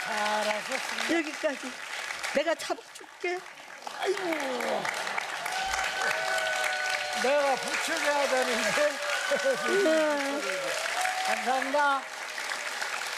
잘하셨습니다. 여기까지. 내가 잡아줄게. 아이고. 내가 부축해야 되는데. 감사합니다.